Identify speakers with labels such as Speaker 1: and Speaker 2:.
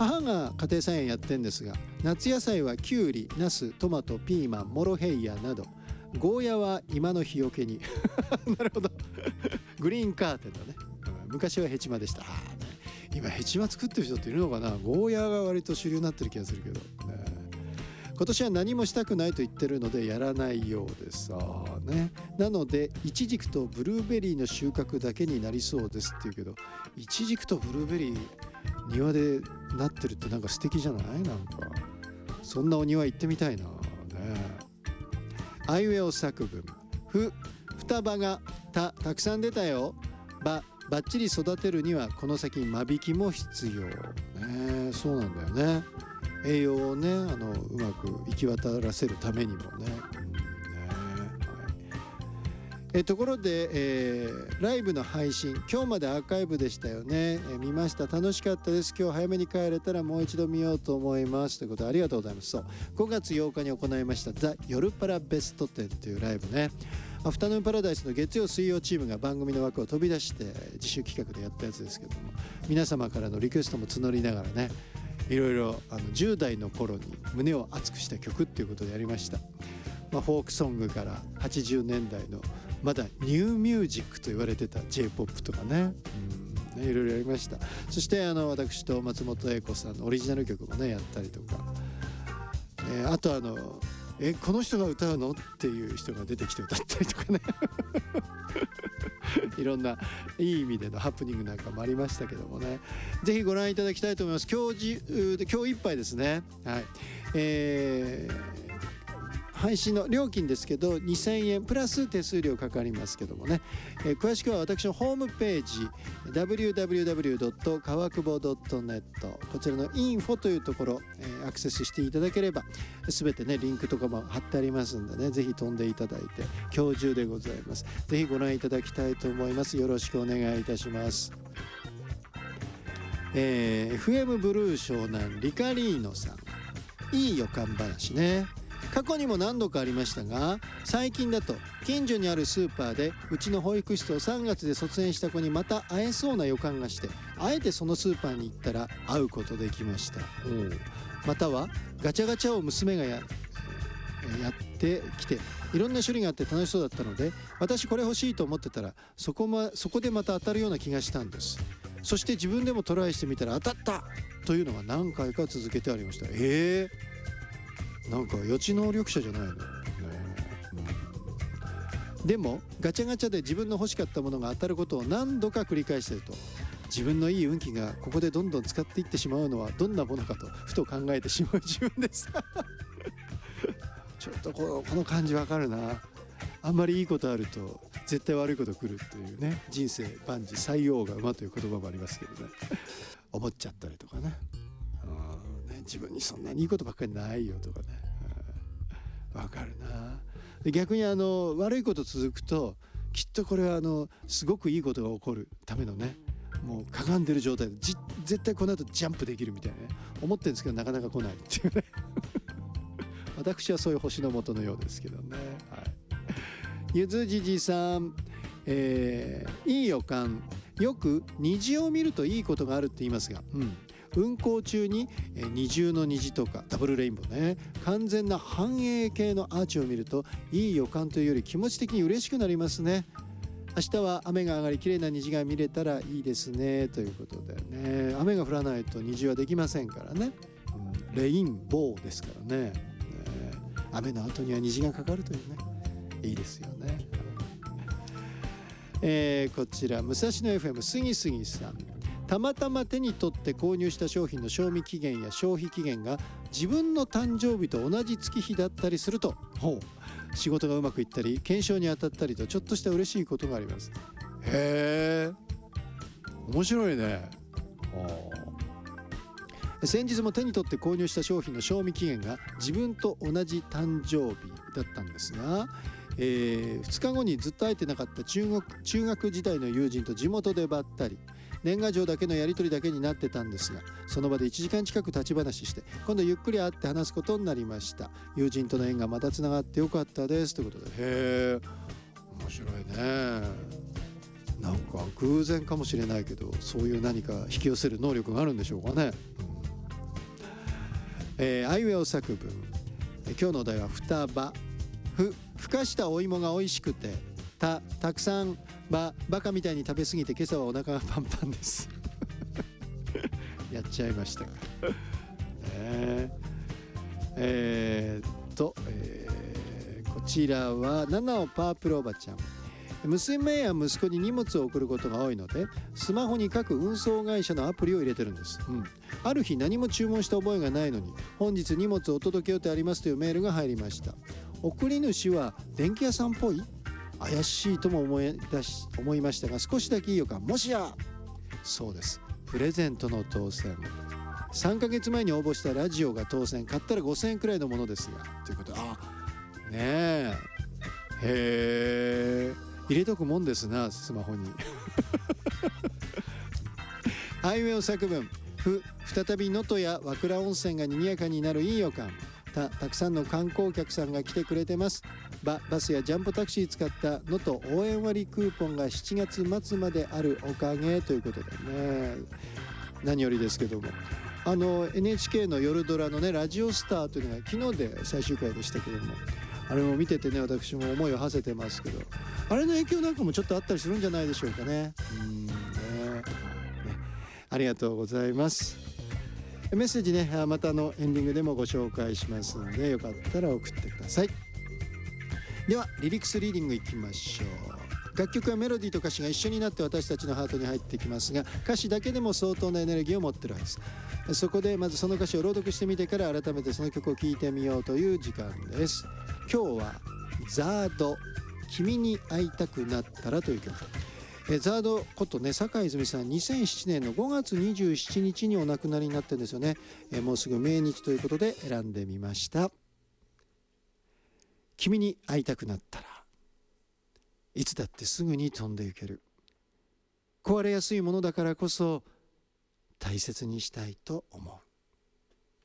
Speaker 1: 母が家庭菜園やってんですが、夏野菜はきゅうり、ナス、トマト、ピーマン、モロヘイヤなど、ゴーヤは今の日よけになるほどグリーンカーテンだね。昔はヘチマでした。今ヘチマ作ってる人っているのかな。ゴーヤが割と主流になってる気がするけど、今年は何もしたくないと言ってるのでやらないようですね。なのでイチジクとブルーベリーの収穫だけになりそうですっていうけど、イチジクとブルーベリー庭でなってるってなんか素敵じゃない？なんかそんなお庭行ってみたいなね。あいうえお作文。双葉がたくさん出たよ。ばっちり育てるにはこの先間引きも必要ね。そうなんだよね。栄養をね、うまく行き渡らせるためにもね。ところで、ライブの配信今日までアーカイブでしたよね。見ました。楽しかったです。今日早めに帰れたらもう一度見ようと思いますということで、ありがとうございます。そう5月8日に行いましたザ・夜パラベスト10というライブね。アフタヌーンパラダイスの月曜水曜チームが番組の枠を飛び出して自主企画でやったやつですけども、皆様からのリクエストも募りながらね、いろいろ10代の頃に胸を熱くした曲っていうことでやりました。フォークソングから80年代のまだニューミュージックと言われてた J-POP とかね、いろいろやりました。そして私と松本英子さんのオリジナル曲もねやったりとか、あとこの人が歌うのっていう人が出てきて歌ったりとかねいろんないい意味でのハプニングなんかもありましたけどもね、ぜひご覧いただきたいと思います。今日いっぱいですね。はい、配信の料金ですけど2000円プラス手数料かかりますけどもね、詳しくは私のホームページ www. 川久保 .net こちらのインフォというところ、アクセスしていただければ全てねリンクとかも貼ってありますんでね、ぜひ飛んでいただいて今日中でございます。ぜひご覧いただきたいと思います。よろしくお願いいたします。FM ブルー湘南リカリーノさん、いい予感話ね。過去にも何度かありましたが、最近だと近所にあるスーパーでうちの保育室を3月で卒園した子にまた会えそうな予感がして、あえてそのスーパーに行ったら会うことできました。またはガチャガチャを娘がやってきていろんな種類があって楽しそうだったので、私これ欲しいと思ってたらそこでまた当たるような気がしたんです。そして自分でもトライしてみたら当たったというのが何回か続けてありました。なんか予知能力者じゃないの、でもガチャガチャで自分の欲しかったものが当たることを何度か繰り返していると、自分のいい運気がここでどんどん使っていってしまうのはどんなものかとふと考えてしまう自分ですちょっとこの感じわかるな。あんまりいいことあると絶対悪いこと来るっていうね、人生万事塞翁が馬という言葉もありますけどね思っちゃったりとかね、自分にそんなにいいことばっかりないよとかね、わかるな。で逆に悪いこと続くときっとこれはすごくいいことが起こるためのね、もうかがんでる状態で絶対この後ジャンプできるみたいなね思ってるんですけど、なかなか来ないっていうね私はそういう星の下のようですけどね。ゆずじじさん、いい予感。よく虹を見るといいことがあるって言いますが、運行中に二重の虹とかダブルレインボーね、完全な繁栄系のアーチを見るといい予感というより気持ち的に嬉しくなりますね。明日は雨が上がり綺麗な虹が見れたらいいですねということでね、雨が降らないと虹はできませんからね、レインボーですからね、雨の後には虹がかかるというね、いいですよね。こちら武蔵野 FM すぎすぎさん、たまたま手に取って購入した商品の賞味期限や消費期限が自分の誕生日と同じ月日だったりすると、仕事がうまくいったり検証に当たったりとちょっとした嬉しいことがあります。へー、面白いね。先日も手に取って購入した商品の賞味期限が自分と同じ誕生日だったんですが、2日後にずっと会えてなかった中学時代の友人と地元でばったり、年賀状だけのやり取りだけになってたんですが、その場で1時間近く立ち話して今度ゆっくり会って話すことになりました。友人との縁がまたつながってよかったですということで、へー、面白いね。なんか偶然かもしれないけど、そういう何か引き寄せる能力があるんでしょうかね。 あいうえお作文、今日のお題は双葉。ふかしたお芋が美味しくて、たくさんバカみたいに食べ過ぎて今朝はお腹がパンパンですやっちゃいましたかこちらは7をパープルおばちゃん。娘や息子に荷物を送ることが多いので、スマホに各運送会社のアプリを入れてるんです、ある日何も注文した覚えがないのに、本日荷物をお届け予定ありますというメールが入りました。送り主は電気屋さんっぽい、怪しいとも思いましたが、少しだけいい予感。もしやそうです、プレゼントの当選。3ヶ月前に応募したラジオが当選。買ったら5000円くらいのものですが、ということで、ねえ、へえ、入れとくもんですな、スマホにあいうえお作文。再び能登や和倉温泉が賑やかになるいい予感。たくさんの観光客さんが来てくれてます。バスやジャンボタクシー使った能登応援割クーポンが7月末まであるおかげということでね、何よりですけども、NHK の夜ドラのね、ラジオスターというのが昨日で最終回でしたけども、あれも見ててね、私も思いを馳せてますけど、あれの影響なんかもちょっとあったりするんじゃないでしょうかね。ありがとうございます。メッセージね、またエンディングでもご紹介しますので、よかったら送ってください。ではリリックスリーディングいきましょう。楽曲はメロディーと歌詞が一緒になって私たちのハートに入ってきますが、歌詞だけでも相当なエネルギーを持ってるはず。そこでまずその歌詞を朗読してみてから、改めてその曲を聴いてみようという時間です。今日はザード、君に会いたくなったらという曲。ザードことね、坂井泉さん、2007年の5月27日にお亡くなりになってるんですよね。もうすぐ命日ということで選んでみました。君に会いたくなったらいつだってすぐに飛んで行ける。壊れやすいものだからこそ大切にしたいと思う。